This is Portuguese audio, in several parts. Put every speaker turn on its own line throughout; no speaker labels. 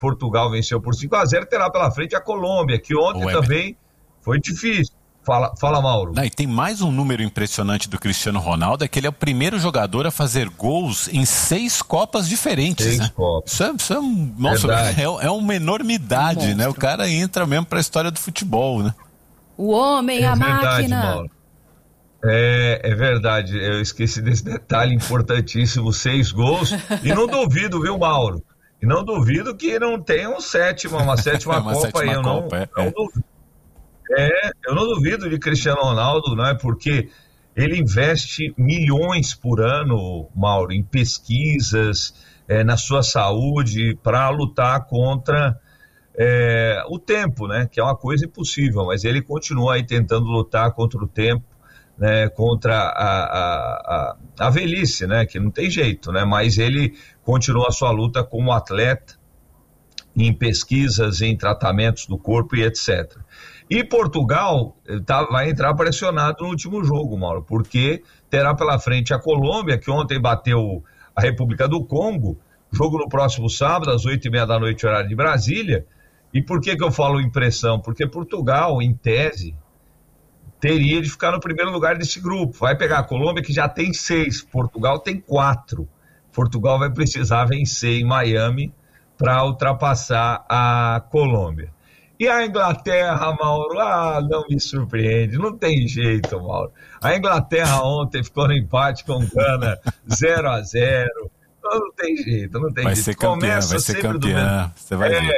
Portugal venceu por 5-0, terá pela frente a Colômbia, que ontem também foi difícil. Fala, Mauro.
E tem mais um número impressionante do Cristiano Ronaldo, é que ele é o primeiro jogador a fazer gols em 6 Copas diferentes. 6
Copas.
Isso é uma enormidade, né? O cara entra mesmo para a história do futebol, né?
O homem, a máquina.
Mauro. É verdade, eu esqueci desse detalhe importantíssimo, 6 gols, e não duvido, viu, Mauro? E não duvido que não tenha uma sétima Copa aí, eu não duvido. Eu não duvido de Cristiano Ronaldo, né? Porque ele investe milhões por ano, Mauro, em pesquisas, na sua saúde, para lutar contra o tempo, né? Que é uma coisa impossível, mas ele continua aí tentando lutar contra o tempo, né? Contra a velhice, né? Que não tem jeito, né? Mas ele continua a sua luta como atleta, em pesquisas, em tratamentos do corpo e etc. E Portugal vai entrar pressionado no último jogo, Mauro, porque terá pela frente a Colômbia, que ontem bateu a República do Congo, jogo no próximo sábado, às 8h30 da noite, horário de Brasília. E por que eu falo impressão? Porque Portugal, em tese, teria de ficar no primeiro lugar desse grupo. Vai pegar a Colômbia, que já tem 6, Portugal tem 4. Portugal vai precisar vencer em Miami para ultrapassar a Colômbia. E a Inglaterra, Mauro, não me surpreende, não tem jeito, Mauro. A Inglaterra ontem ficou no empate com Gana, 0-0. Não tem jeito, não tem
jeito.
Ser
campeã, vai ser campeã. Você vai ver.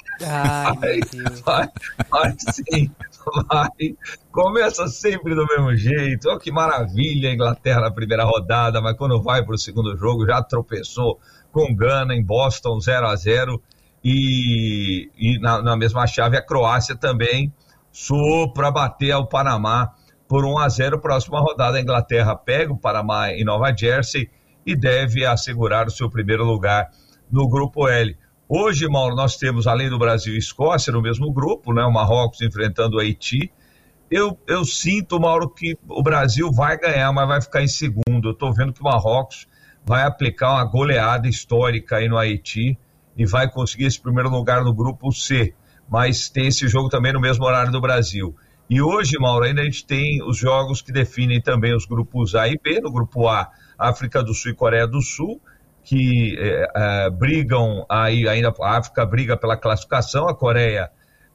Vai sim, vai. Começa sempre do mesmo jeito. Oh, que maravilha a Inglaterra na primeira rodada, mas quando vai para o segundo jogo já tropeçou com Gana em Boston, 0-0. E na mesma chave a Croácia também suou para bater o Panamá por 1-0. Próxima rodada a Inglaterra pega o Panamá em Nova Jersey e deve assegurar o seu primeiro lugar no grupo L. Hoje, Mauro, nós temos, além do Brasil e Escócia, no mesmo grupo, né, o Marrocos enfrentando o Haiti. Eu sinto, Mauro, que o Brasil vai ganhar, mas vai ficar em segundo. Eu estou vendo que o Marrocos vai aplicar uma goleada histórica aí no Haiti e vai conseguir esse primeiro lugar no grupo C, mas tem esse jogo também no mesmo horário do Brasil. E hoje, Mauro, ainda a gente tem os jogos que definem também os grupos A e B. No grupo A, África do Sul e Coreia do Sul, que brigam aí, ainda a África briga pela classificação, a Coreia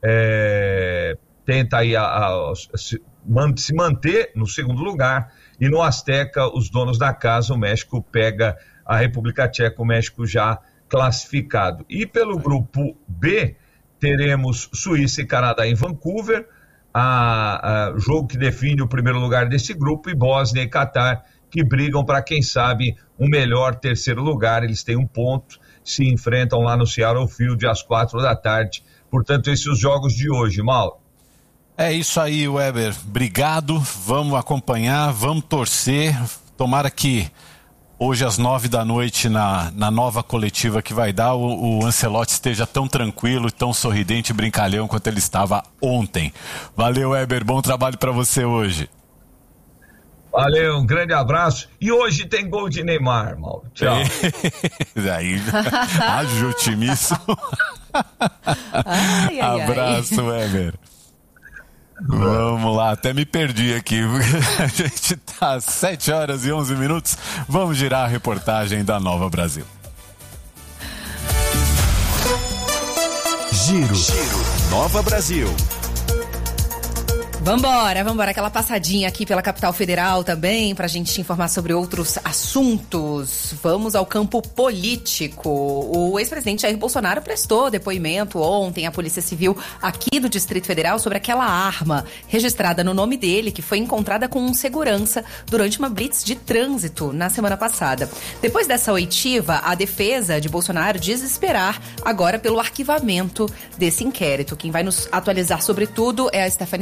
tenta aí se manter no segundo lugar, e no Azteca, os donos da casa, o México pega a República Tcheca, o México já classificado. E pelo grupo B, teremos Suíça e Canadá em Vancouver, jogo que define o primeiro lugar desse grupo, e Bósnia e Catar, que brigam para, quem sabe, um melhor terceiro lugar. Eles têm 1 ponto, se enfrentam lá no Seattle Field às 4h. Portanto, esses os jogos de hoje, Mauro.
É isso aí, Weber. Obrigado, vamos acompanhar, vamos torcer. Tomara que hoje às 9h na nova coletiva que vai dar, o Ancelotti esteja tão tranquilo, tão sorridente e brincalhão quanto ele estava ontem. Valeu, Weber, bom trabalho para você hoje.
Valeu, um grande abraço. E hoje tem gol de Neymar, Mauro. Tchau.
Aí, ajude-me. Abraço, Weber. Vamos lá, até me perdi aqui. A gente tá às 7h11. Vamos girar a reportagem da Nova Brasil.
Giro. Nova Brasil.
Vambora, aquela passadinha aqui pela capital federal também, pra gente te informar sobre outros assuntos. Vamos ao campo político. O ex-presidente Jair Bolsonaro prestou depoimento ontem à Polícia Civil aqui do Distrito Federal sobre aquela arma registrada no nome dele, que foi encontrada com um segurança durante uma blitz de trânsito na semana passada. Depois dessa oitiva, a defesa de Bolsonaro diz esperar agora pelo arquivamento desse inquérito. Quem vai nos atualizar sobre tudo é a Stephanie Ferreira,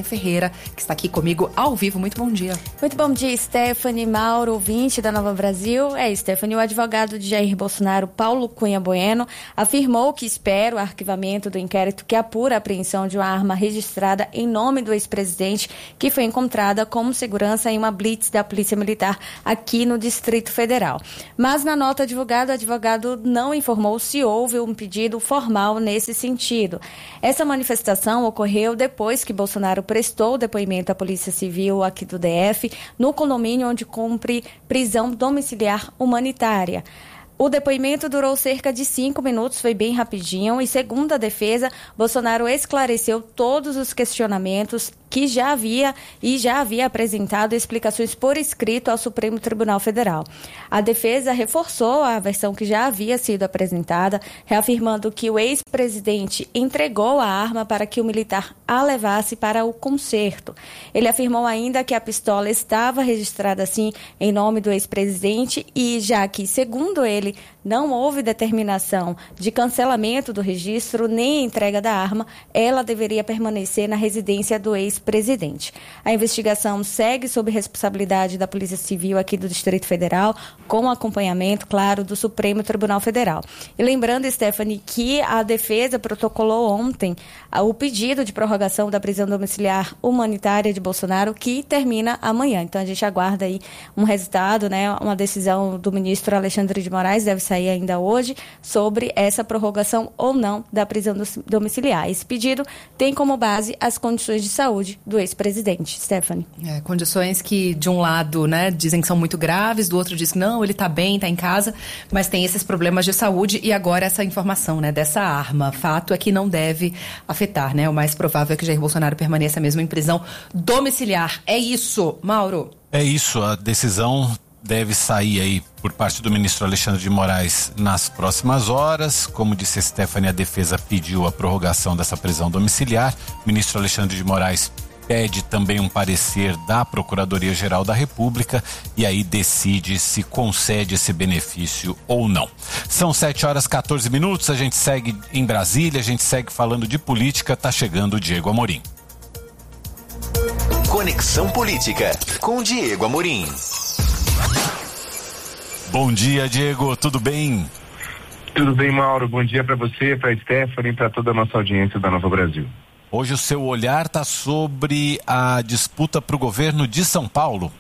Oliveira, que está aqui comigo ao vivo. Muito bom dia.
Muito bom dia, Stephanie, Mauro, ouvinte da Nova Brasil. Stephanie, o advogado de Jair Bolsonaro, Paulo Cunha Bueno, afirmou que espera o arquivamento do inquérito que apura a apreensão de uma arma registrada em nome do ex-presidente, que foi encontrada como segurança em uma blitz da Polícia Militar aqui no Distrito Federal. Mas na nota divulgada, o advogado não informou se houve um pedido formal nesse sentido. Essa manifestação ocorreu depois que Bolsonaro prestou depoimento à Polícia Civil aqui do DF, no condomínio onde cumpre prisão domiciliar humanitária. O depoimento durou cerca de 5 minutos, foi bem rapidinho, e segundo a defesa, Bolsonaro esclareceu todos os questionamentos que já havia apresentado explicações por escrito ao Supremo Tribunal Federal. A defesa reforçou a versão que já havia sido apresentada, reafirmando que o ex-presidente entregou a arma para que o militar a levasse para o concerto. Ele afirmou ainda que a pistola estava registrada assim em nome do ex-presidente e, já que, segundo ele, não houve determinação de cancelamento do registro nem entrega da arma, ela deveria permanecer na residência do ex-presidente. A investigação segue sob responsabilidade da Polícia Civil aqui do Distrito Federal, com acompanhamento, claro, do Supremo Tribunal Federal. E lembrando, Stephanie, que a defesa protocolou ontem o pedido de prorrogação da prisão domiciliar humanitária de Bolsonaro, que termina amanhã. Então a gente aguarda aí um resultado, né, uma decisão do ministro Alexandre de Moraes, deve sair ainda hoje, sobre essa prorrogação ou não da prisão domiciliar. Esse pedido tem como base as condições de saúde do ex-presidente. Stephanie.
Condições que, de um lado, né, dizem que são muito graves, do outro diz que não, ele está bem, está em casa, mas tem esses problemas de saúde e agora essa informação, né, dessa arma. Fato é que não deve afetar, né? O mais provável é que Jair Bolsonaro permaneça mesmo em prisão domiciliar. É isso, Mauro?
É isso, a decisão deve sair aí por parte do ministro Alexandre de Moraes nas próximas horas. Como disse a Stephanie, a defesa pediu a prorrogação dessa prisão domiciliar. O ministro Alexandre de Moraes pede também um parecer da Procuradoria-Geral da República e aí decide se concede esse benefício ou não. São 7h14, a gente segue em Brasília, a gente segue falando de política, tá chegando o Diego Amorim.
Conexão Política, com Diego Amorim.
Bom dia, Diego, tudo bem?
Tudo bem, Mauro. Bom dia para você, para a Stephanie e para toda a nossa audiência da Nova Brasil.
Hoje o seu olhar está sobre a disputa para o governo de São Paulo.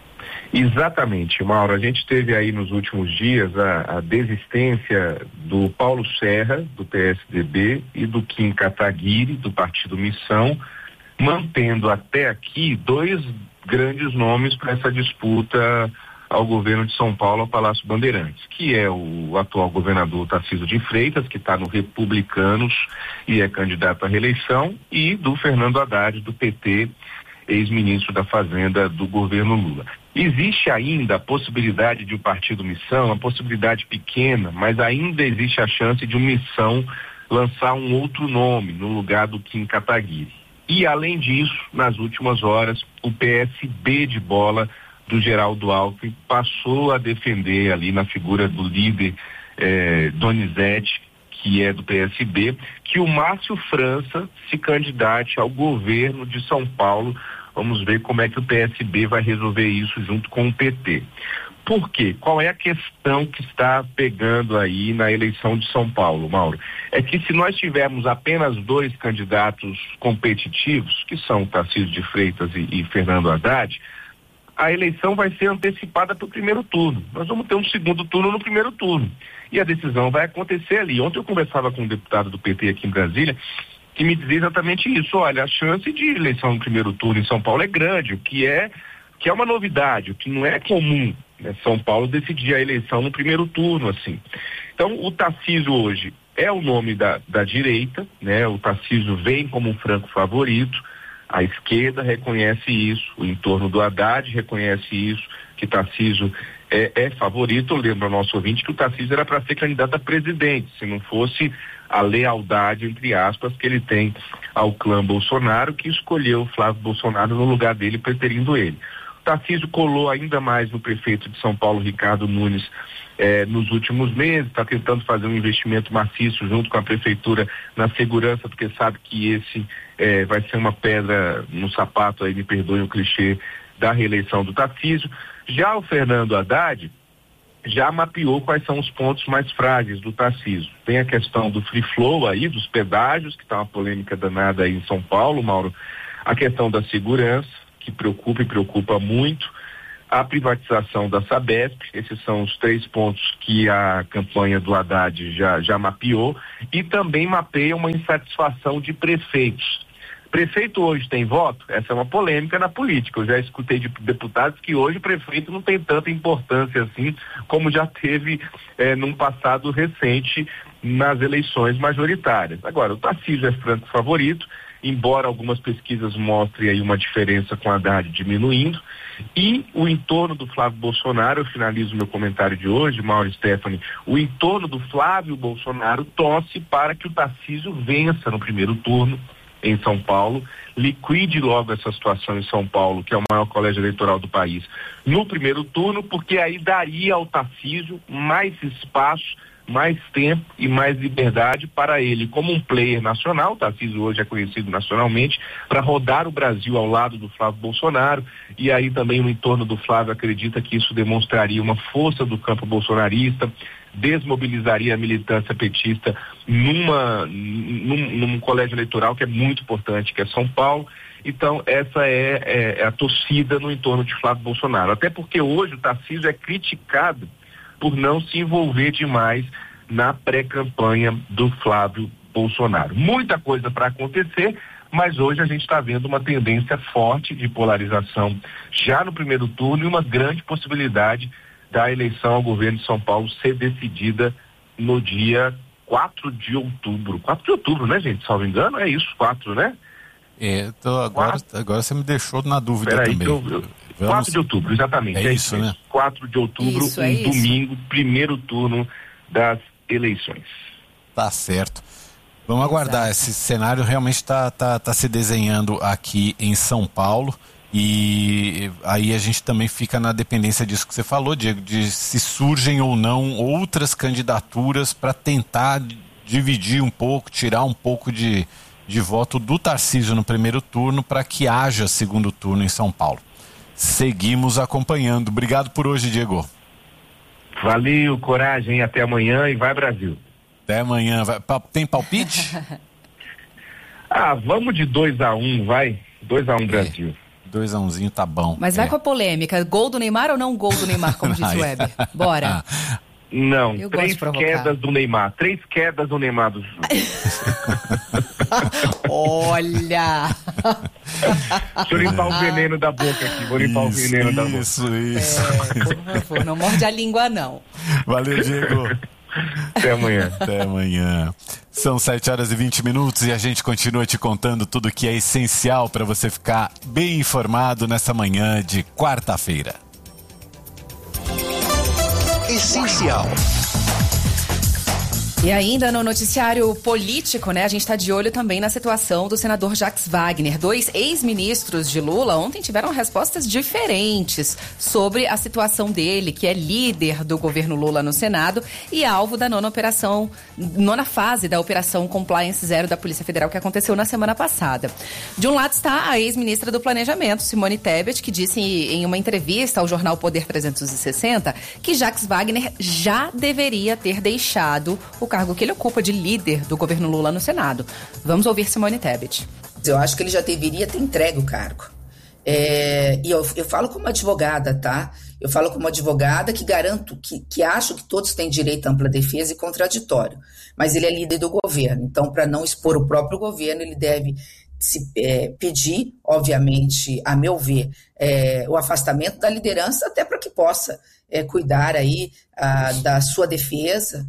Exatamente, Mauro. A gente teve aí nos últimos dias a desistência do Paulo Serra, do PSDB, e do Kim Kataguiri, do Partido Missão, mantendo até aqui dois grandes nomes para essa disputa ao governo de São Paulo, ao Palácio Bandeirantes, que é o atual governador Tarcísio de Freitas, que está no Republicanos e é candidato à reeleição, e do Fernando Haddad, do PT, ex-ministro da Fazenda do governo Lula. Existe ainda a possibilidade de o Partido Missão, uma possibilidade pequena, mas ainda existe a chance de o Missão lançar um outro nome no lugar do Kim Kataguiri. E, além disso, nas últimas horas, o PSB de bola do Geraldo Alckmin passou a defender ali na figura do líder Donizete, que é do PSB, que o Márcio França se candidate ao governo de São Paulo. Vamos ver como é que o PSB vai resolver isso junto com o PT. Por quê? Qual é a questão que está pegando aí na eleição de São Paulo, Mauro? É que se nós tivermos apenas dois candidatos competitivos, que são Tarcísio de Freitas e Fernando Haddad, a eleição vai ser antecipada para o primeiro turno. Nós vamos ter um segundo turno no primeiro turno. E a decisão vai acontecer ali. Ontem eu conversava com um deputado do PT aqui em Brasília, que me dizia exatamente isso. Olha, a chance de eleição no primeiro turno em São Paulo é grande, o que é uma novidade, o que não é comum, né? São Paulo decidir a eleição no primeiro turno, assim. Então, o Tarcísio hoje é o nome da direita, né? O Tarcísio vem como um franco favorito. A esquerda reconhece isso, o entorno do Haddad reconhece isso, que Tarcísio é favorito. Eu lembro ao nosso ouvinte que o Tarcísio era para ser candidato a presidente, se não fosse a lealdade, entre aspas, que ele tem ao clã Bolsonaro, que escolheu Flávio Bolsonaro no lugar dele, preferindo ele. O Tarcísio colou ainda mais no prefeito de São Paulo, Ricardo Nunes, nos últimos meses, está tentando fazer um investimento maciço junto com a prefeitura na segurança, porque sabe que esse vai ser uma pedra no sapato, aí me perdoem o clichê, da reeleição do Tarcísio. Já o Fernando Haddad já mapeou quais são os pontos mais frágeis do Tarcísio. Tem a questão do free flow aí, dos pedágios, que está uma polêmica danada aí em São Paulo, Mauro. A questão da segurança, que preocupa e preocupa muito. A privatização da Sabesp, esses são os 3 pontos que a campanha do Haddad já mapeou. E também mapeia uma insatisfação de prefeitos. Prefeito hoje tem voto? Essa é uma polêmica na política. Eu já escutei de deputados que hoje o prefeito não tem tanta importância assim como já teve num passado recente nas eleições majoritárias. Agora, o Tarcísio é franco favorito, embora algumas pesquisas mostrem aí uma diferença com a Haddad diminuindo. E o entorno do Flávio Bolsonaro, eu finalizo meu comentário de hoje, Mauro e Stephanie, o entorno do Flávio Bolsonaro torce para que o Tarcísio vença no primeiro turno em São Paulo, liquide logo essa situação em São Paulo, que é o maior colégio eleitoral do país, no primeiro turno, porque aí daria ao Tarcísio mais espaço, mais tempo e mais liberdade para ele, como um player nacional. O Tarcísio hoje é conhecido nacionalmente, para rodar o Brasil ao lado do Flávio Bolsonaro, e aí também no entorno do Flávio acredita que isso demonstraria uma força do campo bolsonarista, desmobilizaria a militância petista num colégio eleitoral que é muito importante, que é São Paulo. Então essa é a torcida no entorno de Flávio Bolsonaro, até porque hoje o Tarcísio é criticado por não se envolver demais na pré-campanha do Flávio Bolsonaro. Muita coisa para acontecer, mas hoje a gente está vendo uma tendência forte de polarização já no primeiro turno e uma grande possibilidade da eleição ao governo de São Paulo ser decidida no dia 4 de outubro. 4 de outubro, né, gente? Salvo engano, é isso, 4, né?
Agora você me deixou na dúvida também.
4 de outubro, exatamente.
É isso, né?
4 de outubro,
isso,
domingo, primeiro turno das eleições.
Tá certo. Vamos aguardar. Esse cenário realmente está se desenhando aqui em São Paulo. E aí a gente também fica na dependência disso que você falou, Diego, de se surgem ou não outras candidaturas para tentar dividir um pouco, tirar um pouco de voto do Tarcísio no primeiro turno para que haja segundo turno em São Paulo. Seguimos acompanhando. Obrigado por hoje, Diego.
Valeu, coragem, até amanhã e vai Brasil.
Até amanhã. Tem palpite?
Vamos de 2-1, vai. 2-1 Brasil.
2-1zinho tá bom.
Mas vai com a polêmica. Gol do Neymar ou não gol do Neymar, como disse o Weber? Bora.
Não,
Eu
3 quedas do Neymar. 3 quedas do Neymar do jogo.
Olha!
Deixa eu limpar o veneno da boca aqui. Vou limpar o veneno da boca.
Isso.
Por favor, não morde a língua, não.
Valeu, Diego.
Até amanhã.
Até amanhã. São 7h20 e a gente continua te contando tudo que é essencial para você ficar bem informado nessa manhã de quarta-feira.
Essencial.
E ainda no noticiário político, né? A gente está de olho também na situação do senador Jacques Wagner. 2 ex-ministros de Lula ontem tiveram respostas diferentes sobre a situação dele, que é líder do governo Lula no Senado e alvo da nona fase da Operação Compliance Zero da Polícia Federal, que aconteceu na semana passada. De um lado está a ex-ministra do Planejamento, Simone Tebet, que disse em uma entrevista ao jornal Poder 360 que Jacques Wagner já deveria ter deixado o cargo que ele ocupa de líder do governo Lula no Senado. Vamos ouvir Simone Tebet.
Eu acho que ele já deveria ter entregue o cargo. E eu falo como advogada, tá? Eu falo como advogada que garanto, que acho que todos têm direito à ampla defesa e contraditório. Mas ele é líder do governo. Então, para não expor o próprio governo, ele deve pedir, obviamente, a meu ver, o afastamento da liderança, até para que possa cuidar aí da sua defesa.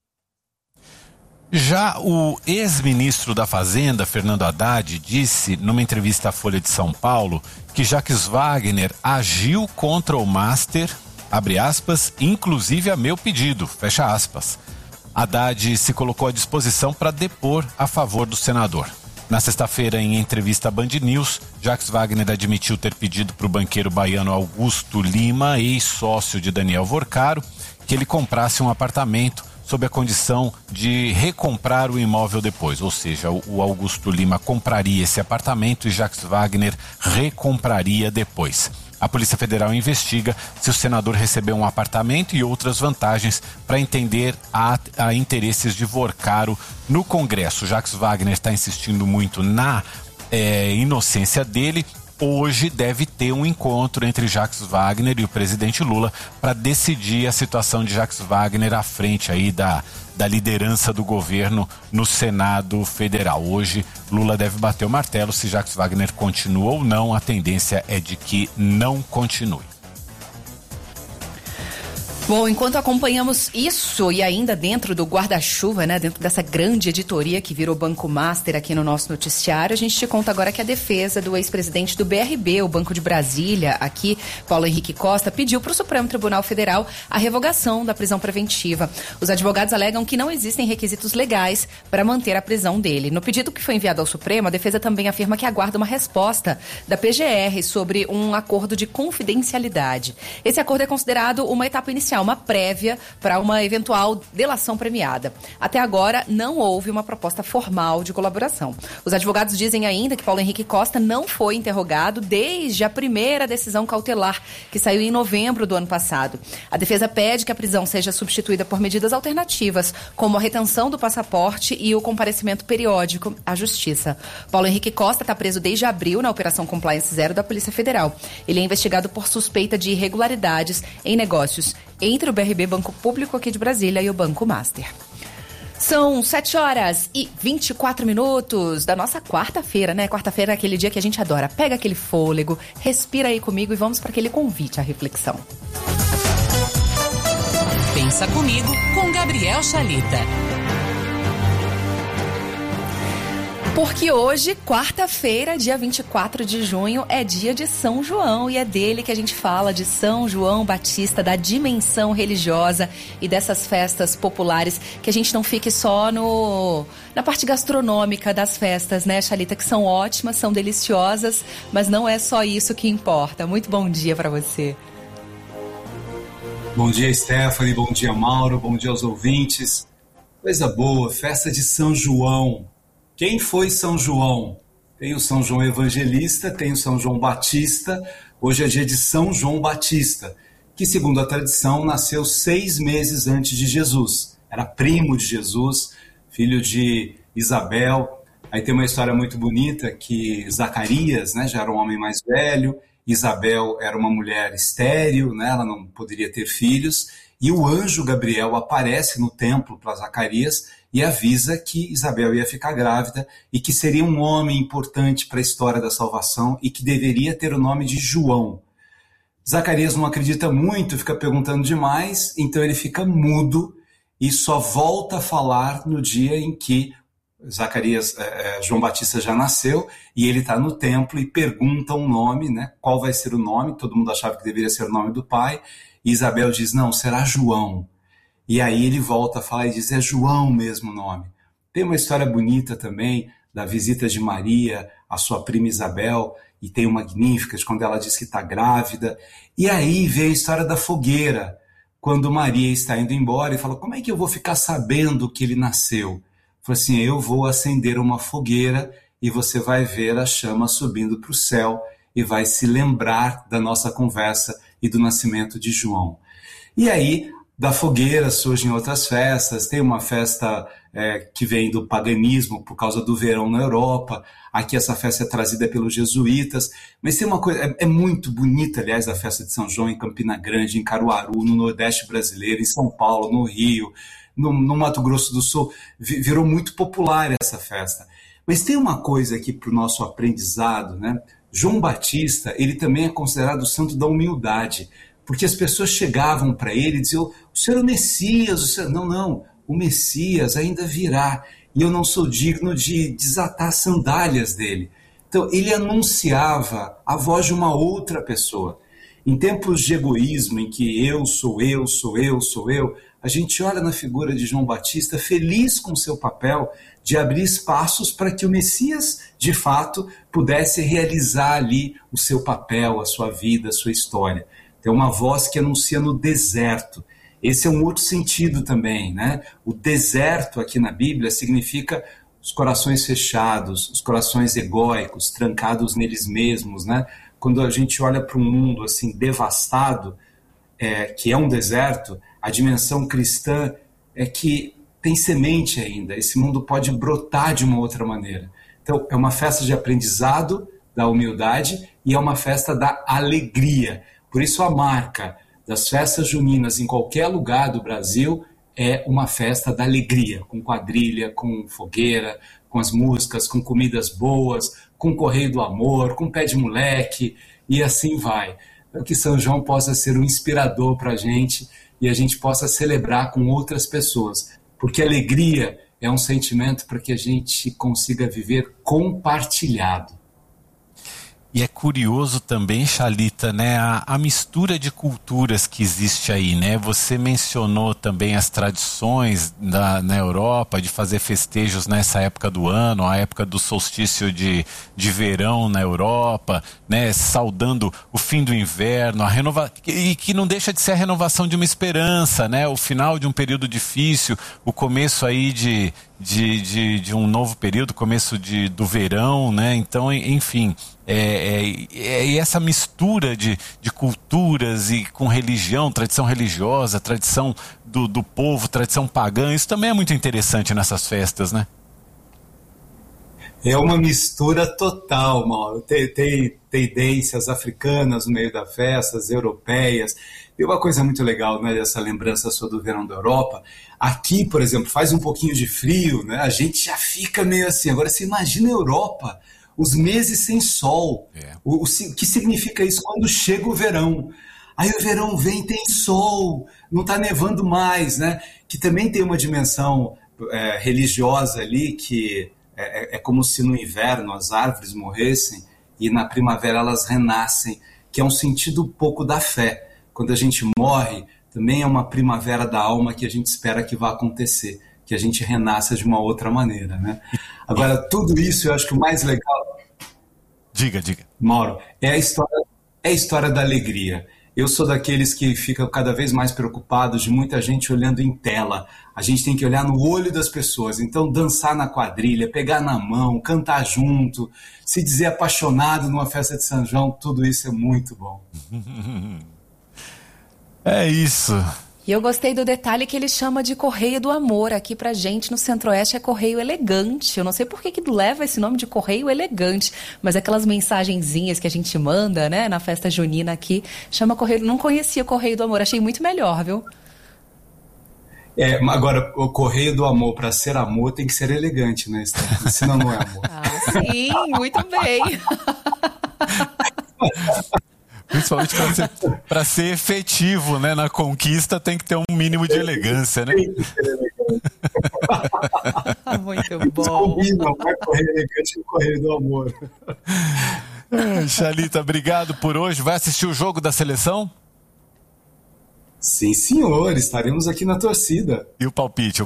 Já o ex-ministro da Fazenda, Fernando Haddad, disse numa entrevista à Folha de São Paulo que Jacques Wagner agiu contra o Master, abre aspas, inclusive a meu pedido, fecha aspas. Haddad se colocou à disposição para depor a favor do senador. Na sexta-feira, em entrevista à Band News, Jacques Wagner admitiu ter pedido para o banqueiro baiano Augusto Lima, ex-sócio de Daniel Vorcaro, que ele comprasse um apartamento sob a condição de recomprar o imóvel depois. Ou seja, o Augusto Lima compraria esse apartamento e Jacques Wagner recompraria depois. A Polícia Federal investiga se o senador recebeu um apartamento e outras vantagens para entender a interesses de Vorcaro no Congresso. Jacques Wagner está insistindo muito na inocência dele. Hoje deve ter um encontro entre Jacques Wagner e o presidente Lula para decidir a situação de Jacques Wagner à frente aí da liderança do governo no Senado Federal. Hoje, Lula deve bater o martelo se Jacques Wagner continua ou não. A tendência é de que não continue.
Bom, enquanto acompanhamos isso e ainda dentro do guarda-chuva, né, dentro dessa grande editoria que virou Banco Master aqui no nosso noticiário, a gente te conta agora que a defesa do ex-presidente do BRB, o Banco de Brasília, aqui, Paulo Henrique Costa, pediu para o Supremo Tribunal Federal a revogação da prisão preventiva. Os advogados alegam que não existem requisitos legais para manter a prisão dele. No pedido que foi enviado ao Supremo, a defesa também afirma que aguarda uma resposta da PGR sobre um acordo de confidencialidade. Esse acordo é considerado uma etapa inicial, uma prévia para uma eventual delação premiada. Até agora, não houve uma proposta formal de colaboração. Os advogados dizem ainda que Paulo Henrique Costa não foi interrogado desde a primeira decisão cautelar, que saiu em novembro do ano passado. A defesa pede que a prisão seja substituída por medidas alternativas, como a retenção do passaporte e o comparecimento periódico à Justiça. Paulo Henrique Costa está preso desde abril na Operação Compliance Zero da Polícia Federal. Ele é investigado por suspeita de irregularidades em negócios entre o BRB, Banco Público aqui de Brasília, e o Banco Master. São 7h24 da nossa quarta-feira, né? Quarta-feira é aquele dia que a gente adora. Pega aquele fôlego, respira aí comigo e vamos para aquele convite à reflexão.
Pensa comigo com Gabriel Chalita.
Porque hoje, quarta-feira, dia 24 de junho, é dia de São João e é dele que a gente fala, de São João Batista, da dimensão religiosa e dessas festas populares, que a gente não fique só na parte gastronômica das festas, né, Chalita, que são ótimas, são deliciosas, mas não é só isso que importa. Muito bom dia para você.
Bom dia, Stephanie, bom dia, Mauro, bom dia aos ouvintes. Coisa boa, festa de São João. Quem foi São João? Tem o São João Evangelista, tem o São João Batista. Hoje é dia de São João Batista, que, segundo a tradição, nasceu 6 meses antes de Jesus. Era primo de Jesus, filho de Isabel. Aí tem uma história muito bonita que Zacarias, né, já era um homem mais velho, Isabel era uma mulher estéril, né, ela não poderia ter filhos, e o anjo Gabriel aparece no templo para Zacarias e avisa que Isabel ia ficar grávida e que seria um homem importante para a história da salvação e que deveria ter o nome de João. Zacarias não acredita muito, fica perguntando demais, então ele fica mudo e só volta a falar no dia em que João Batista já nasceu e ele está no templo e pergunta um nome, né? Qual vai ser o nome? Todo mundo achava que deveria ser o nome do pai. E Isabel diz, não, será João. E aí ele volta a falar e diz, é João mesmo o nome. Tem uma história bonita também da visita de Maria à sua prima Isabel, e tem o Magníficas, quando ela diz que está grávida. E aí vem a história da fogueira, quando Maria está indo embora e fala, como é que eu vou ficar sabendo que ele nasceu? Fala assim, eu vou acender uma fogueira e você vai ver a chama subindo para o céu e vai se lembrar da nossa conversa e do nascimento de João. E aí, da fogueira surgem outras festas, tem uma festa que vem do paganismo por causa do verão na Europa, aqui essa festa é trazida pelos jesuítas, mas tem uma coisa, é muito bonita, aliás, a festa de São João em Campina Grande, em Caruaru, no Nordeste brasileiro, em São Paulo, no Rio, no Mato Grosso do Sul, virou muito popular essa festa. Mas tem uma coisa aqui para o nosso aprendizado, né? João Batista, ele também é considerado o santo da humildade, porque as pessoas chegavam para ele e diziam, o senhor é o Messias, o senhor... Não, o Messias ainda virá, e eu não sou digno de desatar as sandálias dele. Então, ele anunciava a voz de uma outra pessoa. Em tempos de egoísmo, em que eu sou eu, a gente olha na figura de João Batista feliz com seu papel de abrir espaços para que o Messias, de fato, pudesse realizar ali o seu papel, a sua vida, a sua história. Tem uma voz que anuncia no deserto. Esse é um outro sentido também, né? O deserto aqui na Bíblia significa os corações fechados, os corações egóicos, trancados neles mesmos, né? Quando a gente olha para um mundo assim devastado, que é um deserto, a dimensão cristã é que tem semente ainda, esse mundo pode brotar de uma outra maneira. Então, é uma festa de aprendizado da humildade e é uma festa da alegria. Por isso, a marca das festas juninas em qualquer lugar do Brasil é uma festa da alegria, com quadrilha, com fogueira, com as músicas, com comidas boas, com correio do amor, com pé de moleque, e assim vai. Que São João possa ser um inspirador para a gente e a gente possa celebrar com outras pessoas. Porque alegria é um sentimento para que a gente consiga viver compartilhado.
E é curioso também, Chalita, né, a mistura de culturas que existe aí, né? Você mencionou também as tradições na Europa de fazer festejos nessa época do ano, a época do solstício de verão na Europa, né? Saudando o fim do inverno, e que não deixa de ser a renovação de uma esperança, né? O final de um período difícil, o começo aí de um novo período, começo do verão, né? Então, enfim, e essa mistura de culturas e com religião, tradição religiosa, tradição do povo, tradição pagã, isso também é muito interessante nessas festas, né?
É uma mistura total, Mauro. Tem tendências africanas no meio da festa, as europeias. E uma coisa muito legal, né, dessa lembrança sua do verão da Europa, aqui, por exemplo, faz um pouquinho de frio, né, a gente já fica meio assim. Agora, você imagina a Europa, os meses sem sol. O que significa isso? Quando chega o verão. Aí o verão vem, tem sol, não está nevando mais, né? Que também tem uma dimensão religiosa ali, que é como se no inverno as árvores morressem e na primavera elas renascem, que é um sentido um pouco da fé. Quando a gente morre, também é uma primavera da alma que a gente espera que vá acontecer, que a gente renasça de uma outra maneira, né? Agora, tudo isso eu acho que o mais legal...
Diga.
Mauro, é a história da alegria. Eu sou daqueles que ficam cada vez mais preocupados de muita gente olhando em tela. A gente tem que olhar no olho das pessoas. Então, dançar na quadrilha, pegar na mão, cantar junto, se dizer apaixonado numa festa de São João, tudo isso é muito bom.
É isso.
E eu gostei do detalhe que ele chama de Correio do Amor. Aqui pra gente no Centro-Oeste é Correio Elegante. Eu não sei por que leva esse nome de Correio Elegante, mas aquelas mensagenzinhas que a gente manda, né, na festa junina aqui, chama Correio. Não conhecia Correio do Amor, achei muito melhor, viu?
Agora, o Correio do Amor, para ser amor, tem que ser elegante, né, Esther? Senão não é amor.
Sim, muito bem.
Principalmente para ser efetivo, né, na conquista, tem que ter um mínimo de elegância, né?
Tem que ser elegante.
Muito bom.
Não é Correio Elegante, é Correio do Amor.
Chalita, obrigado por hoje. Vai assistir o jogo da seleção?
Sim, senhor. Estaremos aqui na torcida.
E o palpite?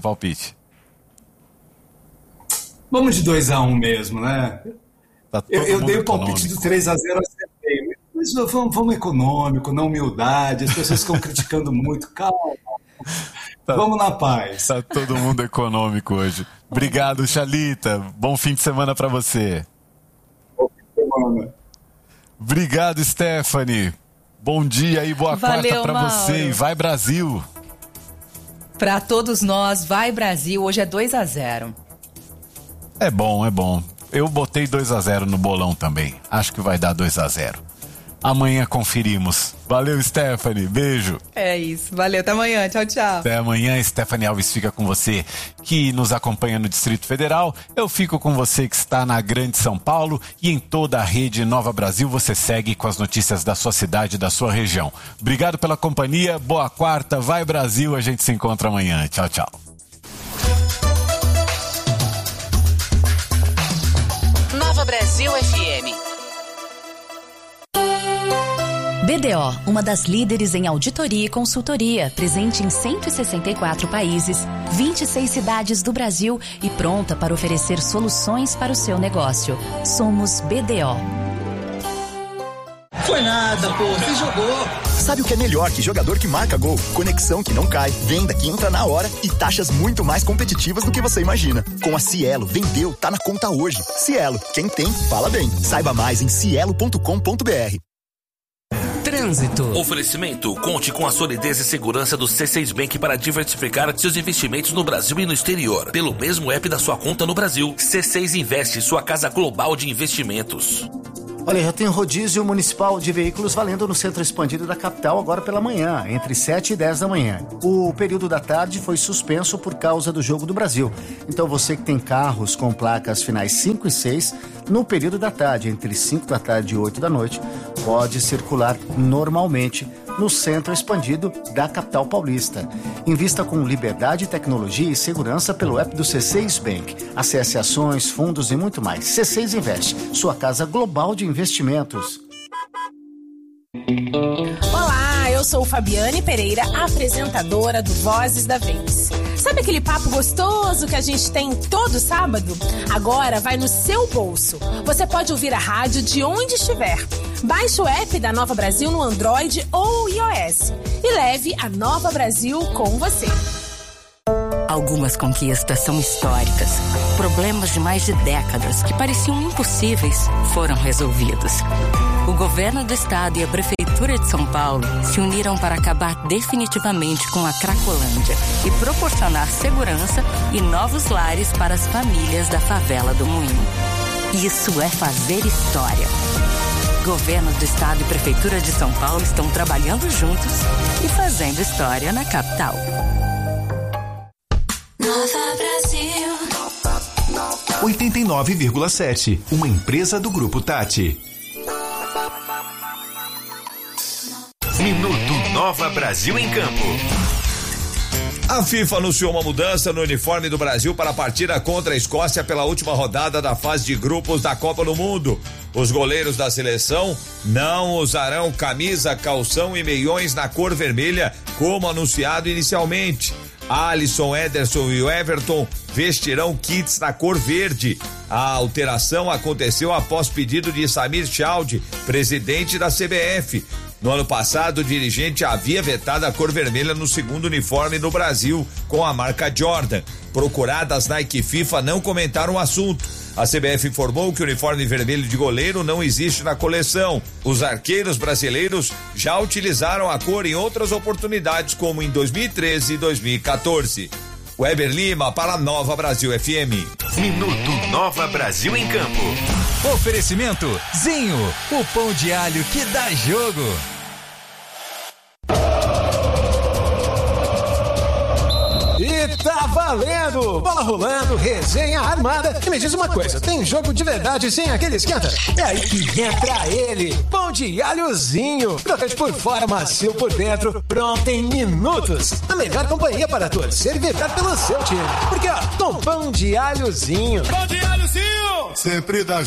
Vamos de 2-1 mesmo, né?
Tá,
eu dei o palpite do 3-0, acertei. Mas vamos econômico, na humildade. As pessoas ficam criticando muito. Calma. Vamos na paz.
Tá todo mundo econômico hoje. Obrigado, Chalita. Bom fim de semana para você.
Bom fim de semana.
Obrigado, Stephanie. Bom dia e boa quarta para você. E vai Brasil.
Para todos nós, vai Brasil. Hoje é 2-0.
É bom. Eu botei 2-0 no bolão também. Acho que vai dar 2-0. Amanhã conferimos. Valeu, Stephanie. Beijo.
É isso. Valeu. Até amanhã. Tchau, tchau.
Até amanhã. Stephanie Alves fica com você que nos acompanha no Distrito Federal. Eu fico com você que está na Grande São Paulo e em toda a rede Nova Brasil. Você segue com as notícias da sua cidade e da sua região. Obrigado pela companhia. Boa quarta. Vai Brasil. A gente se encontra amanhã. Tchau, tchau.
Nova Brasil FM.
BDO, uma das líderes em auditoria e consultoria, presente em 164 países, 26 cidades do Brasil e pronta para oferecer soluções para o seu negócio. Somos BDO.
Foi nada, pô, você jogou. Sabe o que é melhor que jogador que marca gol? Conexão que não cai, venda que entra na hora e taxas muito mais competitivas do que você imagina. Com a Cielo, vendeu, tá na conta hoje. Cielo, quem tem, fala bem. Saiba mais em cielo.com.br.
Trânsito. Oferecimento. Conte com a solidez e segurança do C6 Bank para diversificar seus investimentos no Brasil e no exterior. Pelo mesmo app da sua conta no Brasil, C6 Investe, sua casa global de investimentos.
Olha, já tem rodízio municipal de veículos valendo no centro expandido da capital agora pela manhã, entre 7 e 10 da manhã. O período da tarde foi suspenso por causa do Jogo do Brasil. Então você que tem carros com placas finais 5 e 6, no período da tarde, entre 5 da tarde e 8 da noite, pode circular normalmente no centro expandido da capital paulista. Invista com liberdade, tecnologia e segurança pelo app do C6 Bank. Acesse ações, fundos e muito mais. C6 Investe, sua casa global de investimentos.
Olá, eu sou Fabiane Pereira, apresentadora do Vozes da Vez. Sabe aquele papo gostoso que a gente tem todo sábado? Agora vai no seu bolso. Você pode ouvir a rádio de onde estiver. Baixe o app da Nova Brasil no Android ou iOS e leve a Nova Brasil com você.
Algumas conquistas são históricas. Problemas de mais de décadas que pareciam impossíveis foram resolvidos. O governo do estado e a prefeitura de São Paulo se uniram para acabar definitivamente com a Cracolândia e proporcionar segurança e novos lares para as famílias da favela do Moinho. Isso é fazer história. Governo do estado e prefeitura de São Paulo estão trabalhando juntos e fazendo história na capital.
Nova Brasil
89,7, uma empresa do Grupo Tati. Minuto Nova Brasil em Campo.
A FIFA anunciou uma mudança no uniforme do Brasil para a partida contra a Escócia pela última rodada da fase de grupos da Copa do Mundo. Os goleiros da seleção não usarão camisa, calção e meiões na cor vermelha, como anunciado inicialmente. Alisson, Ederson e o Everton vestirão kits na cor verde. A alteração aconteceu após pedido de Samir Chaldi, presidente da CBF. No ano passado, o dirigente havia vetado a cor vermelha no segundo uniforme no Brasil, com a marca Jordan. Procuradas, Nike e FIFA não comentaram o assunto. A CBF informou que o uniforme vermelho de goleiro não existe na coleção. Os arqueiros brasileiros já utilizaram a cor em outras oportunidades, como em 2013 e 2014. Weber Lima para a Nova Brasil FM.
Minuto Nova Brasil em Campo.
Oferecimento Zinho, o pão de alho que dá jogo.
E tá valendo! Bola rolando, resenha armada. E me diz uma coisa, tem jogo de verdade sem aquele esquenta? É aí que entra ele, pão de alhozinho. Crocante por fora, macio por dentro, pronto em minutos. A melhor companhia para torcer e vibrar pelo seu time. Porque ó, com pão de alhozinho.
Pão de alhozinho! Sempre dá